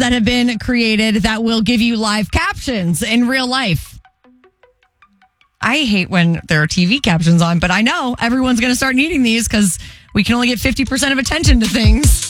that have been created that will give you live captions in real life. I hate when there are TV captions on, but I know everyone's going to start needing these because we can only get 50% of attention to things.